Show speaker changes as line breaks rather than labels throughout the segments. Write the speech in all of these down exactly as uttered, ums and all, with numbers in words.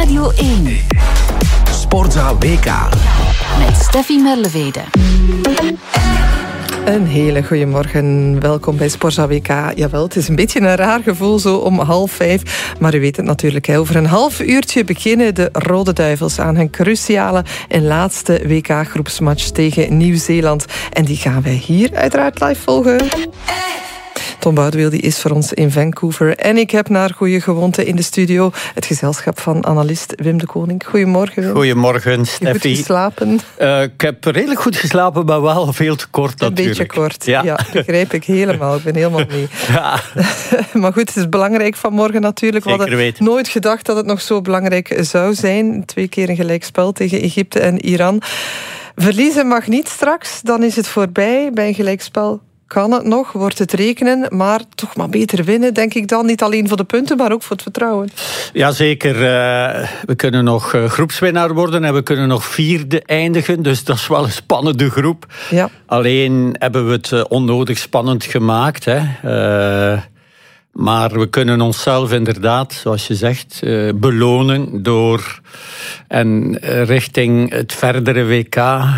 Radio één.
Sportza W K.
Met Steffi Merlevede.
Een hele goede morgen. Welkom bij Sportza W K. Jawel, het is een beetje een raar gevoel zo om half vijf. Maar u weet het natuurlijk. Over een half uurtje beginnen de Rode Duivels aan hun cruciale en laatste W K-groepsmatch tegen Nieuw-Zeeland. En die gaan wij hier uiteraard live volgen. Tom Boudeweel die is voor ons in Vancouver. En ik heb naar goede gewoonte in de studio het gezelschap van analist Wim de Koning. Goedemorgen, Wim.
Goedemorgen, Steffi.
Goed geslapen?
Uh, ik heb redelijk goed geslapen, maar wel veel te kort
een
natuurlijk.
Een beetje kort, ja.
ja. Ja.
Maar goed, het is belangrijk vanmorgen natuurlijk. We
Zeker
hadden
weten.
nooit gedacht dat het nog zo belangrijk zou zijn. Twee keer een gelijkspel tegen Egypte en Iran. Verliezen mag niet straks, dan is het voorbij. Bij een gelijkspel kan het nog, wordt het rekenen, maar toch maar beter winnen, denk ik dan. Niet alleen voor de punten, maar ook voor het vertrouwen.
Jazeker. Uh, we kunnen nog uh, groepswinnaar worden en we kunnen nog vierde eindigen. Dus dat is wel een spannende groep.
Ja.
Alleen hebben we het uh, onnodig spannend gemaakt. Hè. Uh, maar we kunnen onszelf inderdaad, zoals je zegt, uh, belonen door en uh, richting het verdere W K uh,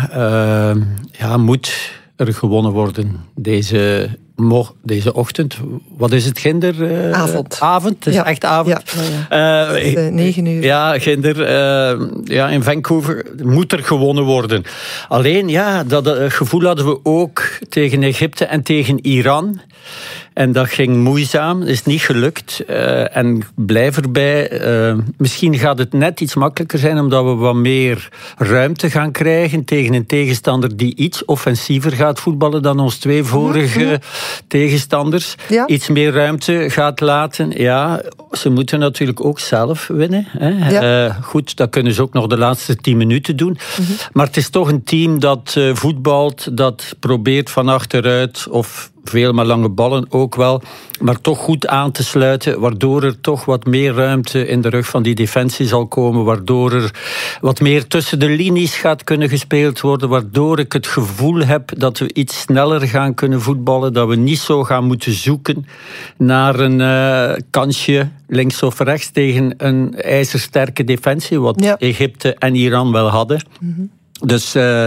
ja, moet er gewonnen worden deze, mo- deze ochtend. Wat is het, ginder? Uh,
avond.
Avond, het is
ja.
echt avond.
Ja, ja, ja. Uh, het is uh, negen uur.
Ja, ginder. Uh, ja, in Vancouver moet er gewonnen worden. Alleen, ja, dat uh, gevoel hadden we ook tegen Egypte en tegen Iran. En dat ging moeizaam, is niet gelukt. Uh, en ik blijf erbij. Uh, misschien gaat het net iets makkelijker zijn, omdat we wat meer ruimte gaan krijgen tegen een tegenstander die iets offensiever gaat voetballen dan ons twee vorige mm-hmm. tegenstanders. Ja. Iets meer ruimte gaat laten. Ja, ze moeten natuurlijk ook zelf winnen. Hè. Ja. Uh, goed, dat kunnen ze ook nog de laatste tien minuten doen. Mm-hmm. Maar het is toch een team dat uh, voetbalt, dat probeert van achteruit of veel maar lange ballen ook wel, maar toch goed aan te sluiten, waardoor er toch wat meer ruimte in de rug van die defensie zal komen, waardoor er wat meer tussen de linies gaat kunnen gespeeld worden, waardoor ik het gevoel heb dat we iets sneller gaan kunnen voetballen, dat we niet zo gaan moeten zoeken naar een uh, kansje links of rechts tegen een ijzersterke defensie, wat ja. Egypte en Iran wel hadden. Mm-hmm. Dus, uh,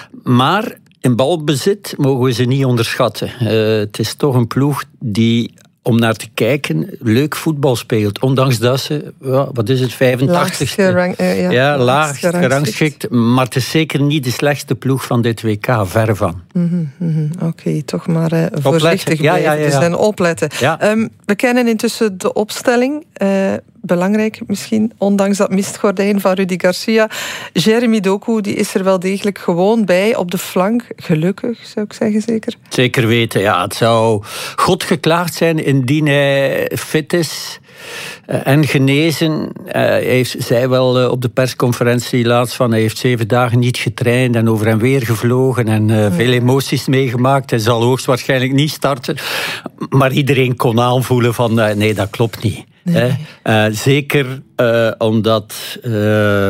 maar in balbezit mogen we ze niet onderschatten. Uh, het is toch een ploeg die, om naar te kijken, leuk voetbal speelt. Ondanks dat ze, ja, wat is het, vijfentachtigste?
Gerang, uh, ja,
ja, laag gerangschikt. Maar het is zeker niet de slechtste ploeg van dit W K, verre van.
Mm-hmm, mm-hmm. Oké, okay, toch maar uh, voorzichtig
ja,
blijven.
ja, ja, ja.
Dus en opletten.
Ja.
Um, we kennen intussen de opstelling. Uh, belangrijk misschien, ondanks dat mistgordijn van Rudy Garcia. Jeremy Doku, die is er wel degelijk gewoon bij op de flank. Gelukkig, zou ik zeggen, zeker?
Zeker weten, ja. Het zou God geklaagd zijn indien hij fit is uh, en genezen. Uh, hij heeft, zei wel uh, op de persconferentie laatst van hij heeft zeven dagen niet getraind en over en weer gevlogen en uh, veel emoties meegemaakt. Hij zal hoogstwaarschijnlijk niet starten. Maar iedereen kon aanvoelen van uh, nee, dat klopt niet. Nee. Uh, zeker uh, omdat uh,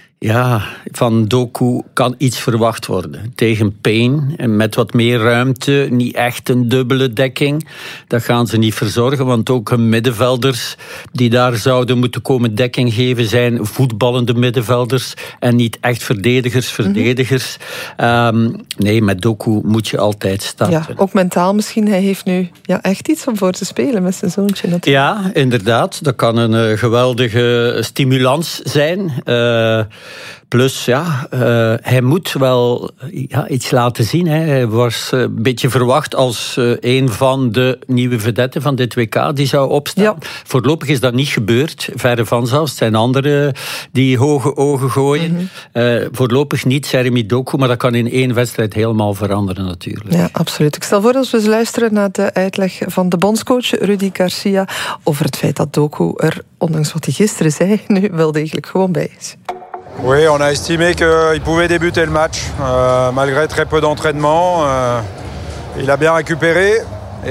ja, van Doku kan iets verwacht worden. Tegen Payne en met wat meer ruimte, niet echt een dubbele dekking. Dat gaan ze niet verzorgen, want ook hun middenvelders die daar zouden moeten komen dekking geven zijn voetballende middenvelders en niet echt verdedigers, verdedigers. Mm-hmm. Um, nee, met Doku moet je altijd starten.
Ja, ook mentaal misschien. Hij heeft nu ja, echt iets om voor te spelen met zijn zoontje natuurlijk.
Ja, inderdaad. Dat kan een uh, geweldige stimulans zijn. Uh, Plus, ja, uh, hij moet wel ja, iets laten zien. Hè. Hij was uh, een beetje verwacht als uh, een van de nieuwe vedetten van dit W K die zou opstaan. Ja. Voorlopig is dat niet gebeurd, verre van zelfs. Het zijn anderen die hoge ogen gooien. Mm-hmm. Uh, voorlopig niet Jeremy Doku, maar dat kan in één wedstrijd helemaal veranderen natuurlijk.
Ja, absoluut. Ik stel voor dat we eens luisteren naar de uitleg van de bondscoach Rudy Garcia over het feit dat Doku er, ondanks wat hij gisteren zei, nu wel degelijk gewoon bij is.
Oui, on a estimé qu'il pouvait débuter le match, euh, malgré très peu d'entraînement. Euh, il a bien récupéré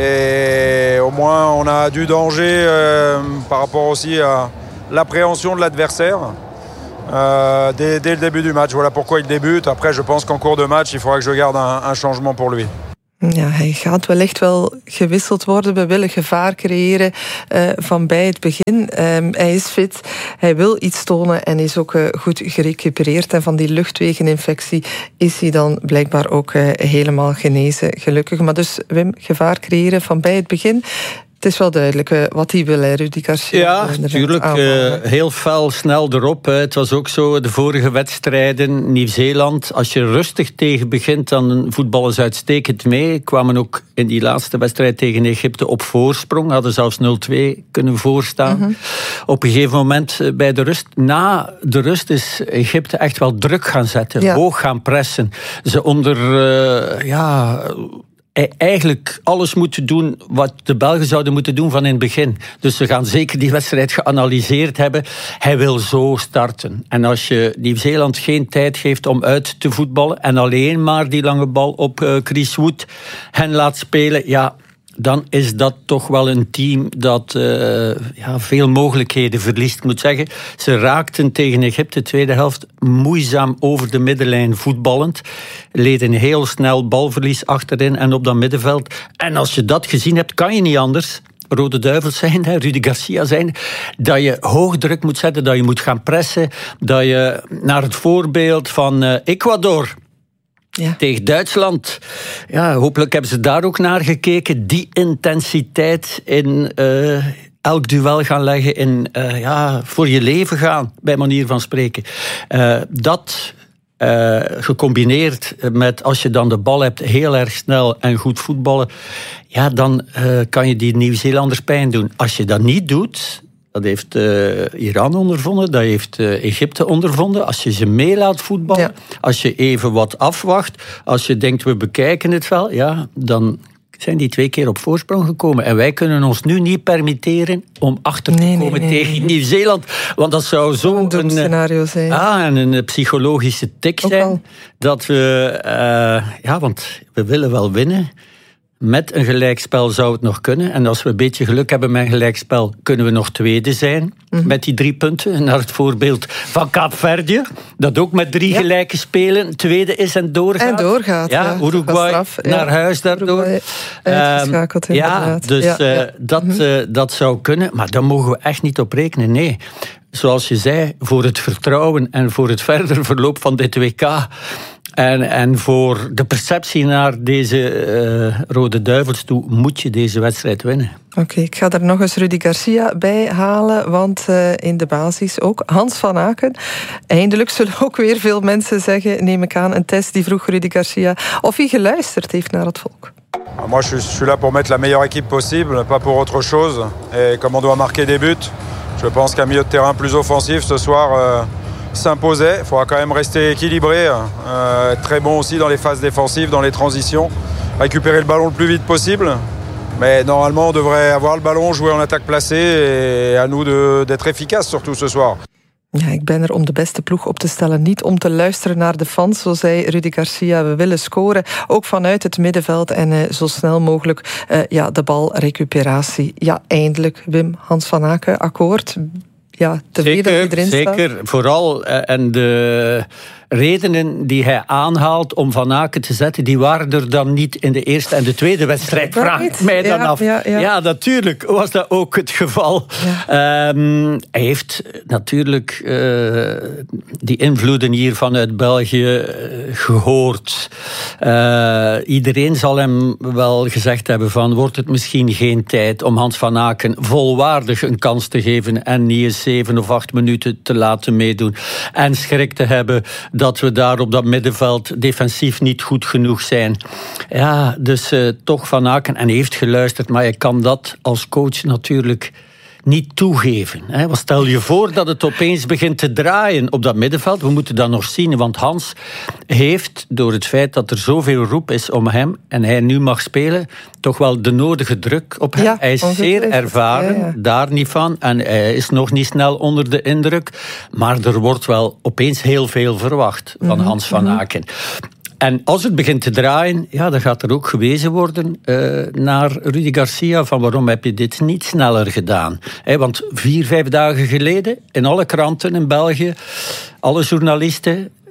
et au moins on a du danger euh, par rapport aussi à l'appréhension de l'adversaire euh, dès, dès le début du match. Voilà pourquoi il débute. Après, je pense qu'en cours de match, il faudra que je garde un, un changement pour lui.
Ja, hij gaat wellicht wel gewisseld worden. We willen gevaar creëren uh, van bij het begin. Um, hij is fit, hij wil iets tonen en is ook uh, goed gerecupereerd. En van die luchtwegeninfectie is hij dan blijkbaar ook uh, helemaal genezen, gelukkig. Maar dus, Wim, gevaar creëren van bij het begin. Het is wel duidelijk uh, wat hij wil, hè, Rudy Garcia.
Ja, natuurlijk. Uh, heel fel, snel erop. Hè. Het was ook zo, de vorige wedstrijden, Nieuw-Zeeland. Als je rustig tegen begint, dan voetballen ze uitstekend mee. Kwamen ook in die laatste wedstrijd tegen Egypte op voorsprong. Hadden zelfs nul twee kunnen voorstaan. Mm-hmm. Op een gegeven moment bij de rust. Na de rust is Egypte echt wel druk gaan zetten. Ja. Hoog gaan pressen. Ze onder... Uh, ja... eigenlijk alles moeten doen wat de Belgen zouden moeten doen van in het begin. Dus ze gaan zeker die wedstrijd geanalyseerd hebben. Hij wil zo starten. En als je Nieuw-Zeeland geen tijd geeft om uit te voetballen en alleen maar die lange bal op uh, Chris Wood hen laat spelen, ja, dan is dat toch wel een team dat uh, ja, veel mogelijkheden verliest. Ik moet zeggen, ze raakten tegen Egypte tweede helft moeizaam over de middenlijn voetballend. Leden heel snel balverlies achterin en op dat middenveld. En als je dat gezien hebt, kan je niet anders. Rode Duivels zijn, Rudy Garcia zijn, dat je hoog druk moet zetten, dat je moet gaan pressen, dat je naar het voorbeeld van uh, Ecuador... Ja. Tegen Duitsland. Ja, hopelijk hebben ze daar ook naar gekeken. Die intensiteit in uh, elk duel gaan leggen. In uh, ja, voor je leven gaan, bij manier van spreken. Uh, dat uh, gecombineerd met, als je dan de bal hebt, heel erg snel en goed voetballen. Ja, dan uh, kan je die Nieuw-Zeelanders pijn doen. Als je dat niet doet... Dat heeft uh, Iran ondervonden, dat heeft uh, Egypte ondervonden. Als je ze mee laat voetballen, ja. Als je even wat afwacht, als je denkt we bekijken het wel, ja, dan zijn die twee keer op voorsprong gekomen. En wij kunnen ons nu niet permitteren om achter te nee, komen nee, nee, tegen nee. Nieuw-Zeeland. Want dat zou zo
een, een scenario zijn.
Ah, en een psychologische tik zijn. Ook dat we, uh, ja, want we willen wel winnen. Met een gelijkspel zou het nog kunnen. En als we een beetje geluk hebben met een gelijkspel, kunnen we nog tweede zijn. Mm-hmm. Met die drie punten. Naar het voorbeeld van Kaapverdië. Dat ook met drie ja. gelijke spelen tweede is en doorgaat.
En doorgaat.
Ja,
ja,
Uruguay straf, naar ja. huis daardoor.
Uitgeschakeld, um,
ja, dus ja, uh, ja. Dat, mm-hmm. uh, dat zou kunnen. Maar daar mogen we echt niet op rekenen. Nee. Zoals je zei, voor het vertrouwen en voor het verder verloop van dit W K... En, en voor de perceptie naar deze uh, Rode Duivels toe moet je deze wedstrijd winnen.
Oké, okay, ik ga er nog eens Rudy Garcia bij halen, want uh, in de basis ook Hans van Aken. Eindelijk zullen ook weer veel mensen zeggen, neem ik aan, een test die vroeg Rudy Garcia of hij geluisterd heeft naar het volk.
Moi, je suis là pour mettre la meilleure équipe possible, pas pour autre chose. Et comme on doit marquer des buts, je pense qu'un milieu de terrain plus offensif ce soir... Uh... s'imposait. Il faudra quand même rester équilibré, euh, être très bon aussi dans les phases défensives, dans les transitions, récupérer le ballon le plus vite possible. Mais normalement, on devrait avoir le ballon, jouer en attaque placée et à nous de, d'être efficaces surtout ce soir.
Ja, ik ben er om de beste ploeg op te stellen, niet om te luisteren naar de fans, zo zei Rudy Garcia. We willen scoren, ook vanuit het middenveld en uh, zo snel mogelijk uh, ja, de balrecuperatie. Ja, eindelijk, Wim, Hans van Aken, akkoord. Ja,
zeker, zeker. Staat. Vooral, en de redenen die hij aanhaalt om Van Aken te zetten, die waren er dan niet in de eerste en de tweede wedstrijd. Vraag mij dan ja, af. Ja, ja. ja, natuurlijk was dat ook het geval. Ja. Um, hij heeft natuurlijk uh, die invloeden hier vanuit België uh, gehoord. Uh, iedereen zal hem wel gezegd hebben van, wordt het misschien geen tijd om Hans Van Aken volwaardig een kans te geven en niet eens zeven of acht minuten te laten meedoen. En schrik te hebben dat we daar op dat middenveld defensief niet goed genoeg zijn. Ja, dus uh, toch Van Aken, en hij heeft geluisterd, maar je kan dat als coach natuurlijk niet toegeven. Hè? Want stel je voor dat het opeens begint te draaien op dat middenveld. We moeten dat nog zien, want Hans heeft, door het feit dat er zoveel roep is om hem en hij nu mag spelen, toch wel de nodige druk op hem. Ja, hij is zeer ervaren, ja, ja. daar niet van. En hij is nog niet snel onder de indruk. Maar er wordt wel opeens heel veel verwacht van mm-hmm. Hans van Aken. En als het begint te draaien, ja, dan gaat er ook gewezen worden uh, naar Rudy Garcia van waarom heb je dit niet sneller gedaan. He, want vier, vijf dagen geleden, in alle kranten in België, alle journalisten,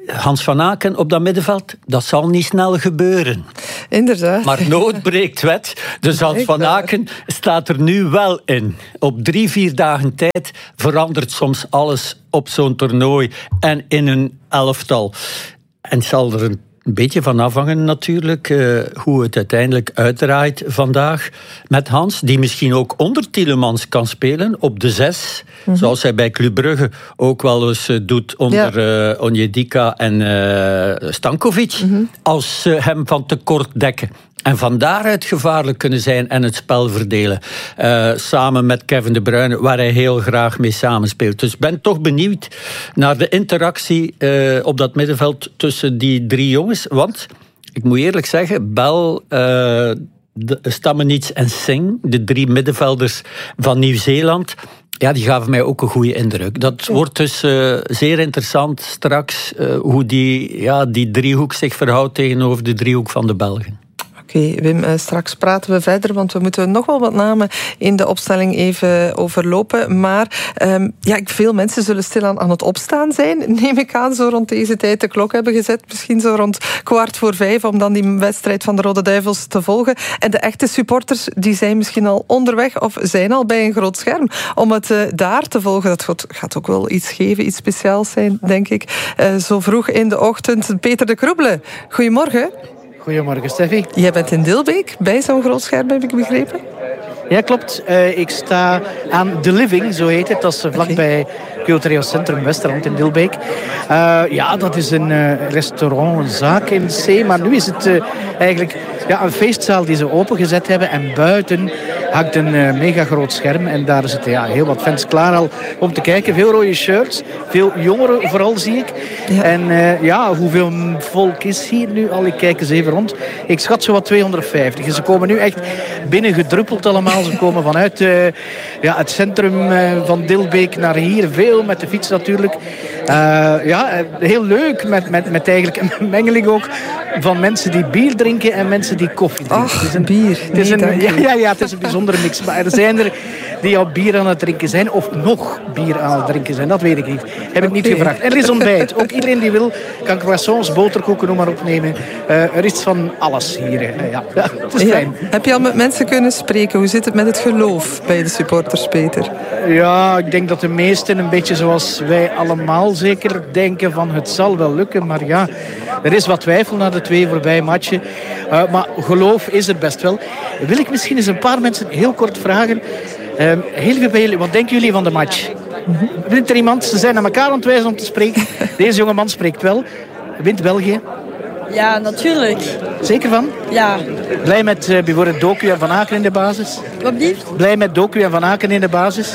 Hans van Aken op dat middenveld, dat zal niet snel gebeuren.
Inderdaad.
Maar nood breekt wet. Dus Hans van Aken staat er nu wel in. Op drie, vier dagen tijd verandert soms alles op zo'n toernooi en in een elftal. En het zal er een Een beetje van afhangen natuurlijk, uh, hoe het uiteindelijk uitdraait vandaag met Hans, die misschien ook onder Tielemans kan spelen op de zes, mm-hmm. zoals hij bij Club Brugge ook wel eens uh, doet onder ja. uh, Onyedika en uh, Stankovic, mm-hmm. als ze uh, hem van tekort dekken. En van daaruit gevaarlijk kunnen zijn en het spel verdelen. Uh, samen met Kevin De Bruyne, waar hij heel graag mee samenspeelt. Dus ik ben toch benieuwd naar de interactie uh, op dat middenveld tussen die drie jongens. Want, ik moet eerlijk zeggen, Bell, uh, Stammenits en Singh, de drie middenvelders van Nieuw-Zeeland, ja, die gaven mij ook een goede indruk. Dat ja. wordt dus uh, zeer interessant straks uh, hoe die, ja, die driehoek zich verhoudt tegenover de driehoek van de Belgen.
Oké, okay, Wim, straks praten we verder, want we moeten nog wel wat namen in de opstelling even overlopen. Maar um, ja, veel mensen zullen stilaan aan het opstaan zijn, neem ik aan, zo rond deze tijd de klok hebben gezet. Misschien zo rond kwart voor vijf, om dan die wedstrijd van de Rode Duivels te volgen. En de echte supporters, die zijn misschien al onderweg of zijn al bij een groot scherm om het uh, daar te volgen. Dat gaat ook wel iets geven, iets speciaals zijn, denk ik. Uh, zo vroeg in de ochtend. Peter de Kroebele, goedemorgen.
Goedemorgen, Steffi.
Jij bent in Dilbeek, bij zo'n groot scherm, heb ik begrepen?
Ja, klopt. Uh, ik sta aan The Living, zo heet het. Dat is vlakbij Cultureel Centrum Westerland in Dilbeek. Uh, ja, dat is een uh, restaurant, een zaak in C. Maar nu is het uh, eigenlijk ja, een feestzaal die ze opengezet hebben. En buiten hangt een uh, mega groot scherm. En daar zitten ja, heel wat fans klaar al om te kijken. Veel rode shirts, veel jongeren vooral zie ik. Ja. En uh, ja, hoeveel volk is hier nu al? Ik kijk eens even rond. Ik schat zo wat tweehonderdvijftig. En ze komen nu echt binnengedruppeld allemaal. Ze komen vanuit uh, ja, het centrum uh, van Dilbeek naar hier. Veel met de fiets natuurlijk. Uh, ja, heel leuk. Met, met, met eigenlijk een mengeling ook van mensen die bier drinken en mensen die koffie drinken.
Ach, het is een, bier.
Het is
nee,
een, ja, ja, ja, het is een bijzondere mix. Maar er zijn er die al bier aan het drinken zijn of nog bier aan het drinken zijn. Dat weet ik niet. Heb ik okay. niet gevraagd. Er is ontbijt. Ook iedereen die wil kan croissants, boterkoeken, noem maar opnemen. Uh, er is van alles hier. Uh, ja. ja, het is fijn.
Ja. Heb je al met mensen kunnen spreken? Hoe zit het met het geloof bij de supporters, Peter?
Ja, ik denk dat de meesten een beetje zoals wij allemaal zeker denken van het zal wel lukken. Maar ja, er is wat twijfel na de twee voorbije matchen. Uh, maar geloof is er best wel. Wil ik misschien eens een paar mensen heel kort vragen. Uh, heel veel bij jullie, wat denken jullie van de match? Mm-hmm. Wint er iemand? Ze zijn naar elkaar aan het wijzen om te spreken. Deze jonge man spreekt wel. Wint België?
Ja, natuurlijk.
Zeker van?
Ja.
Blij met uh, bijvoorbeeld Doku en Van Aken in de basis?
Wat blieft?
Blij met Doku en Van Aken in de basis?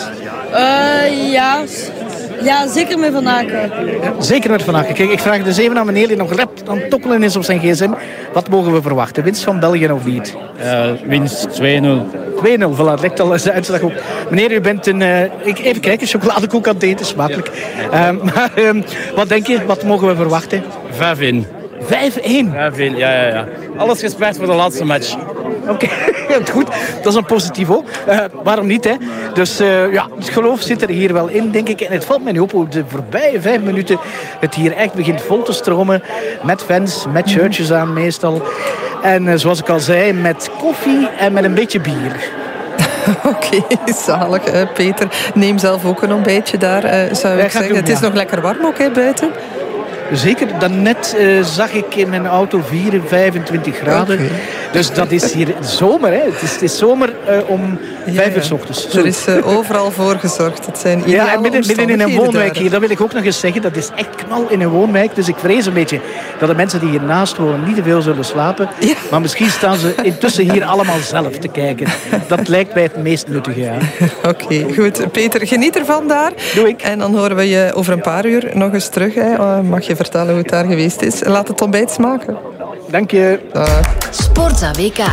Uh, ja. Ja, zeker met Van Aken.
Ja, zeker met Van Aken. Kijk, ik vraag dus even aan meneer die nog rap aan het tokkelen is op zijn gsm. Wat mogen we verwachten? Winst van België of niet?
Uh, winst twee nul.
twee nul, voilà, het ligt al eens de uitslag op. Meneer, u bent een... Uh, ik, even kijken, chocoladekoek aan het eten, smakelijk. Uh, maar uh, wat denk je, wat mogen we verwachten?
vijf één.
vijf één?
vijf één, ja, ja, ja. Alles gespeeld voor de laatste match.
Oké, okay. Goed. Dat is een positivo. Uh, waarom niet, hè? Dus uh, ja, het geloof zit er hier wel in, denk ik. En het valt mij nu op hoe de voorbije vijf minuten het hier echt begint vol te stromen. Met fans, met shirtjes aan meestal. En uh, zoals ik al zei, met koffie en met een beetje bier.
Oké, okay, zalig. Uh, Peter, neem zelf ook een ontbijtje daar, uh, zou ik zeggen. Doen, het is ja. nog lekker warm ook, hè, buiten.
Zeker, daarnet uh, zag ik in mijn auto vierentwintig, vijfentwintig graden. Okay. Dus dat is hier zomer. Hè. Het, is, het is zomer uh, om ja, vijf uur 's ochtends.
Er is uh, overal voor gezorgd. Het zijn
ja, en midden, midden in een woonwijk hier, dat wil ik ook nog eens zeggen. Dat is echt knal in een woonwijk. Dus ik vrees een beetje dat de mensen die hiernaast wonen niet te veel zullen slapen. Ja. Maar misschien staan ze intussen hier allemaal zelf te kijken. Dat lijkt mij het meest nuttige. Ja.
Oké, okay, goed. Peter, geniet ervan daar.
Doe ik.
En dan horen we je over een paar uur nog eens terug. Hè. Uh, mag je vertellen hoe het daar geweest is. Laat het ontbijt smaken.
Dank je.
Uh.
Sportza W K.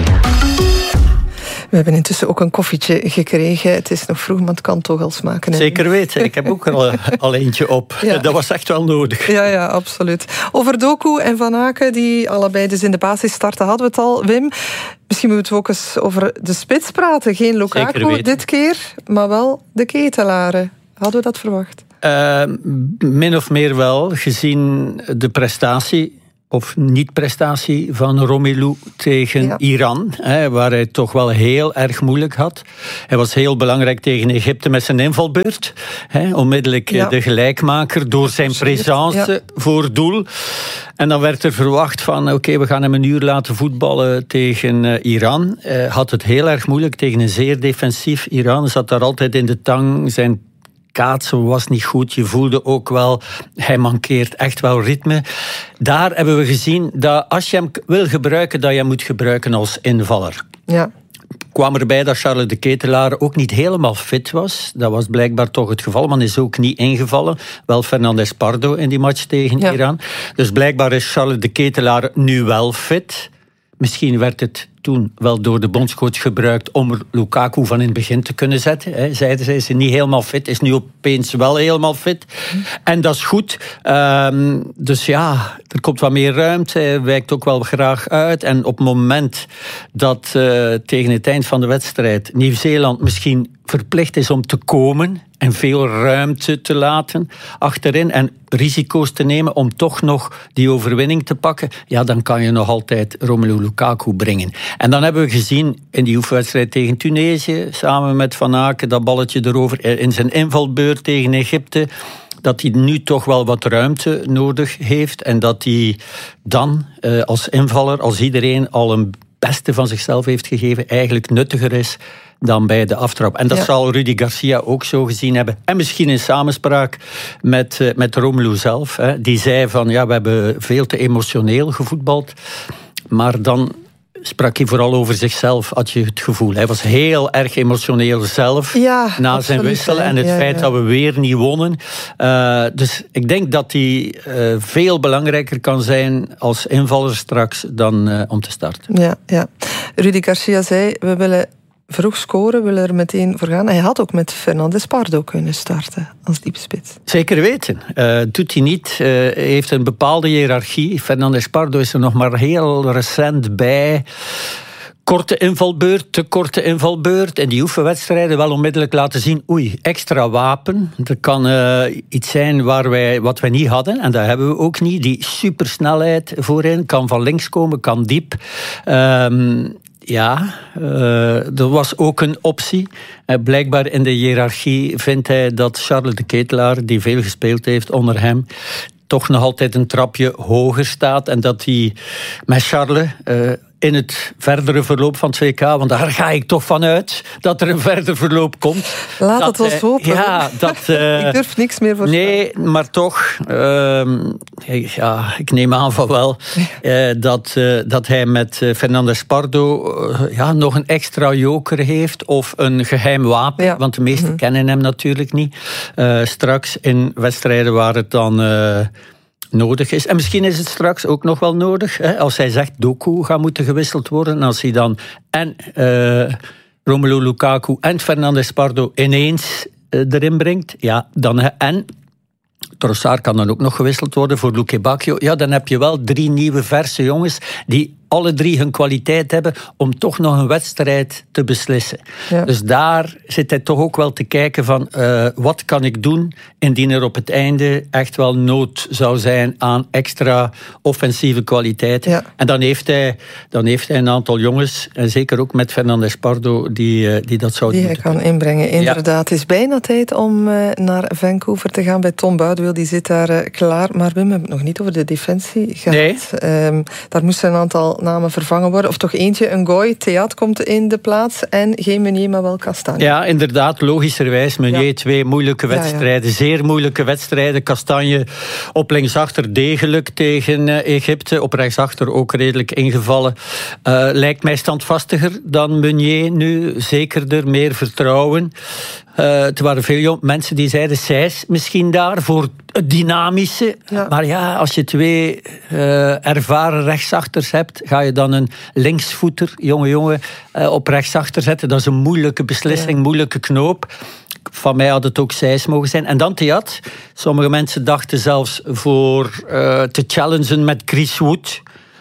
We hebben intussen ook een koffietje gekregen. Het is nog vroeg, maar het kan toch al smaken. Hè?
Zeker weten. Ik heb ook al, al eentje op. Ja. Dat was echt wel nodig.
Ja, ja, absoluut. Over Doku en Van Aken, die allebei dus in de basis starten, hadden we het al. Wim, misschien moeten we ook eens over de spits praten. Geen Lukaku dit keer, maar wel de Ketelaren. Hadden we dat verwacht?
Uh, min of meer wel, gezien de prestatie of niet-prestatie van Romelu tegen ja. Iran, hè, waar hij toch wel heel erg moeilijk had. Hij was heel belangrijk tegen Egypte met zijn invalbeurt. Hè, onmiddellijk ja. de gelijkmaker door zijn présence ja. voor doel. En dan werd er verwacht van, oké, okay, we gaan hem een uur laten voetballen tegen uh, Iran. Hij uh, had het heel erg moeilijk tegen een zeer defensief Iran. Zat daar altijd in de tang, zijn kaatsen was niet goed. Je voelde ook wel, hij mankeert echt wel ritme. Daar hebben we gezien dat als je hem wil gebruiken, dat je hem moet gebruiken als invaller.
Ja.
Kwam erbij dat Charles de Ketelaere ook niet helemaal fit was. Dat was blijkbaar toch het geval, maar is ook niet ingevallen. Wel Fernandes Pardo in die match tegen ja. Iran. Dus blijkbaar is Charles de Ketelaere nu wel fit. Misschien werd het toen wel door de bondscoach gebruikt om Lukaku van in het begin te kunnen zetten. He, zeiden ze, is hij niet helemaal fit, is nu opeens wel helemaal fit. Mm. En dat is goed. Um, dus ja, er komt wat meer ruimte. Hij wijkt ook wel graag uit. En op het moment dat uh, tegen het eind van de wedstrijd Nieuw-Zeeland misschien verplicht is om te komen en veel ruimte te laten achterin en risico's te nemen om toch nog die overwinning te pakken, ja, dan kan je nog altijd Romelu Lukaku brengen. En dan hebben we gezien in die oefenwedstrijd tegen Tunesië, samen met Van Aken, dat balletje erover in zijn invalbeurt tegen Egypte, dat hij nu toch wel wat ruimte nodig heeft en dat hij dan uh, als invaller, als iedereen al een beste van zichzelf heeft gegeven, eigenlijk nuttiger is dan bij de aftrap. En dat ja. zal Rudi Garcia ook zo gezien hebben. En misschien in samenspraak met, uh, met Romelu zelf. Hè. Die zei van, ja, we hebben veel te emotioneel gevoetbald. Maar dan sprak hij vooral over zichzelf, had je het gevoel. Hij was heel erg emotioneel zelf
ja,
na
absoluut,
zijn wissel en het
ja,
feit
ja.
dat we weer niet wonnen. Uh, dus ik denk dat hij uh, veel belangrijker kan zijn als invaller straks dan uh, om te starten.
Ja, ja. Rudi Garcia zei, we willen vroeg scoren, willen er meteen voor gaan. Hij had ook met Fernandes Pardo kunnen starten als diepspits.
Zeker weten. Uh, doet hij niet. Uh, hij heeft een bepaalde hiërarchie. Fernandes Pardo is er nog maar heel recent bij. Korte invalbeurt, te korte invalbeurt. En die oefenwedstrijden wel onmiddellijk laten zien, oei, extra wapen. Er kan uh, iets zijn waar wij, wat wij niet hadden. En dat hebben we ook niet. Die supersnelheid voorin. Kan van links komen, kan diep. Um, Ja, uh, dat was ook een optie. Uh, blijkbaar in de hiërarchie vindt hij dat Charles de Ketelaere, die veel gespeeld heeft onder hem, toch nog altijd een trapje hoger staat. En dat hij met Charles uh, in het verdere verloop van het W K, want daar ga ik toch van uit dat er een verder verloop komt.
Laat het ons hopen.
Ja, dat, uh,
ik durf niks meer voorstellen.
Nee, maar toch, uh, ja, ik neem aan van wel, uh, dat, uh, dat hij met uh, Fernandes Pardo uh, ja, nog een extra joker heeft of een geheim wapen, ja. Want de meesten mm-hmm. kennen hem natuurlijk niet. Uh, straks in wedstrijden waar het dan Uh, nodig is. En misschien is het straks ook nog wel nodig, hè, als hij zegt Doku gaat moeten gewisseld worden, en als hij dan en uh, Romelu Lukaku en Fernandes Pardo ineens uh, erin brengt, ja, dan en Trossard kan dan ook nog gewisseld worden voor Luque Bacchio. Ja, dan heb je wel drie nieuwe verse jongens die alle drie hun kwaliteit hebben om toch nog een wedstrijd te beslissen. Ja. Dus daar zit hij toch ook wel te kijken van uh, wat kan ik doen indien er op het einde echt wel nood zou zijn aan extra offensieve kwaliteiten. Ja. En dan heeft, hij, dan heeft hij een aantal jongens, en zeker ook met Fernandes Pardo, die, uh, die dat zouden
Die hij kan inbrengen, inderdaad. Ja. Het is bijna tijd om uh, naar Vancouver te gaan bij Tom Buidwil. Die zit daar uh, klaar. Maar Wim, we hebben het nog niet over de defensie gehad.
Nee.
Um, daar moesten een aantal namen vervangen worden. Of toch eentje, een gooi. Theat komt in de plaats. En geen Meunier, maar wel Castagne.
Ja, inderdaad. Logischerwijs. Meunier, ja. twee moeilijke wedstrijden. Ja, ja. Zeer moeilijke wedstrijden. Castagne op linksachter degelijk tegen uh, Egypte. Op rechtsachter ook redelijk ingevallen. Uh, lijkt mij standvastiger dan Meunier nu. Zekerder, meer vertrouwen. Uh, er waren veel mensen die zeiden, Sijs misschien daar voor het dynamische. Ja. Maar ja, als je twee uh, ervaren rechtsachters hebt, ga je dan een linksvoeter, jonge jongen, uh, op rechtsachter zetten. Dat is een moeilijke beslissing, ja. moeilijke knoop. Van mij had het ook Sijs mogen zijn. En dan Theat. Sommige mensen dachten zelfs voor uh, te challengen met Chris Wood.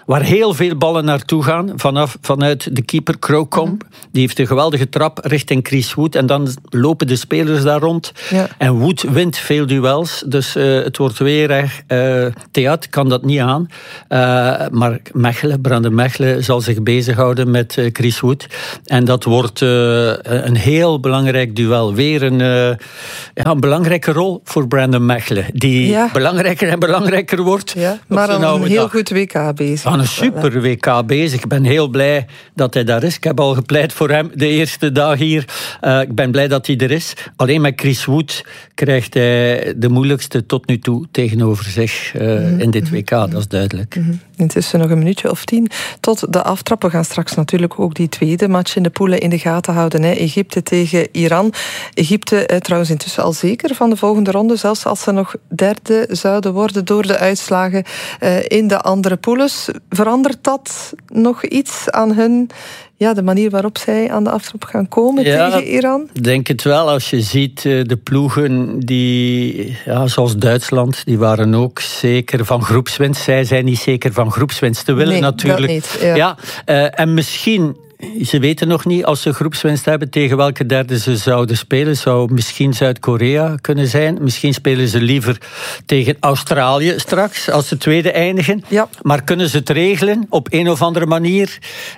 waar heel veel ballen naartoe gaan, vanaf, vanuit de keeper Krokkomp. Die heeft een geweldige trap richting Chris Wood en dan lopen de spelers daar rond. Ja. En Wood wint veel duels, dus uh, het wordt weer erg... Uh, Theat kan dat niet aan, uh, maar Mechelen, Brande Mechelen zal zich bezighouden met uh, Chris Wood. En dat wordt uh, een heel belangrijk duel. Weer een, uh, ja, een belangrijke rol voor Brandon Mechelen, die ja. belangrijker en belangrijker wordt.
Ja, maar aan een heel dag. goed W K bezig.
Aan een super W K bezig. Ik ben heel blij dat hij daar is. Ik heb al gepleit voor hem de eerste dag hier. Uh, ik ben blij dat hij er is. Alleen met Chris Wood krijgt hij de moeilijkste tot nu toe tegenover zich uh, mm-hmm. in dit W K, dat is duidelijk.
Mm-hmm. Intussen nog een minuutje of tien tot de aftrap. We gaan straks natuurlijk ook die tweede match in de poelen in de gaten houden. Hè. Egypte tegen Iran. Egypte eh, trouwens intussen al zeker van de volgende ronde, zelfs als ze nog derde zouden worden door de uitslagen eh, in de andere poules. Verandert dat nog iets aan hun... Ja, de manier waarop zij aan de aftrap gaan komen ja, tegen Iran?
Ik denk het wel. Als je ziet de ploegen die, ja, zoals Duitsland, die waren ook zeker van groepswinst. Zij zijn niet zeker van groepswinst te willen,
nee,
natuurlijk.
Dat niet, ja.
Ja, uh, en misschien... Ze weten nog niet, als ze groepswinst hebben, tegen welke derde ze zouden spelen. Zou misschien Zuid-Korea kunnen zijn. Misschien spelen ze liever tegen Australië straks, als ze tweede eindigen.
Ja.
Maar kunnen ze het regelen op een of andere manier?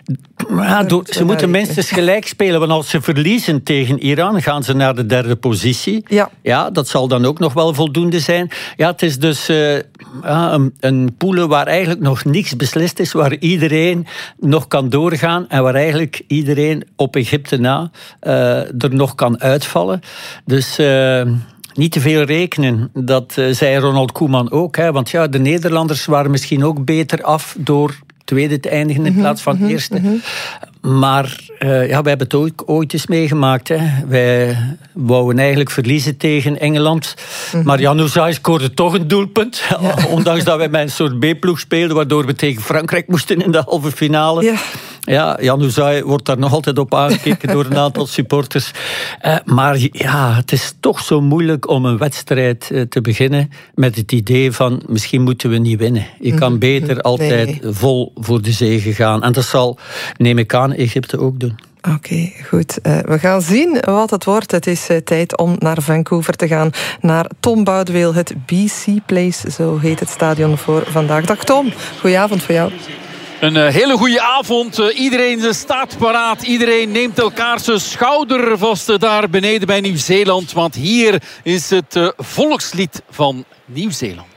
Ja, door, ze moeten minstens gelijk spelen, want als ze verliezen tegen Iran, gaan ze naar de derde positie.
Ja,
ja dat zal dan ook nog wel voldoende zijn. Ja, het is dus uh, ja, een, een poelen waar eigenlijk nog niks beslist is, waar iedereen nog kan doorgaan en waar eigenlijk iedereen op Egypte na uh, er nog kan uitvallen. Dus uh, niet te veel rekenen. Dat uh, zei Ronald Koeman ook. Hè, want ja, de Nederlanders waren misschien ook beter af door tweede te eindigen in plaats van mm-hmm, eerste. Mm-hmm. Maar uh, ja, wij hebben het ook ooit eens meegemaakt. Hè. Wij wouden eigenlijk verliezen tegen Engeland. Mm-hmm. Maar Januzaj scoorde toch een doelpunt. Ja. Ondanks dat wij met een soort B-ploeg speelden, waardoor we tegen Frankrijk moesten in de halve finale. Ja. Ja, Januzaj wordt daar nog altijd op aangekeken door een aantal supporters. Uh, maar ja, het is toch zo moeilijk om een wedstrijd uh, te beginnen met het idee van misschien moeten we niet winnen. Je kan beter altijd nee. vol voor de zege gaan. En dat zal, neem ik aan, Egypte ook doen.
Oké, okay, goed. Uh, we gaan zien wat het wordt. Het is uh, tijd om naar Vancouver te gaan. Naar Tom Boudeweel, het B C Place, zo heet het stadion voor vandaag. Dag Tom, goedenavond voor jou.
Een uh, hele goede avond. Uh, iedereen staat paraat. Iedereen neemt elkaar zijn schouder vast uh, daar beneden bij Nieuw-Zeeland. Want hier is het uh, volkslied van Nieuw-Zeeland.